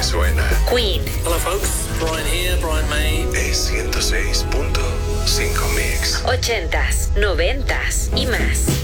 que suena. Queen. Hello folks, Brian here, Brian May. Es 106.5 Mix. 80s, 90s y más.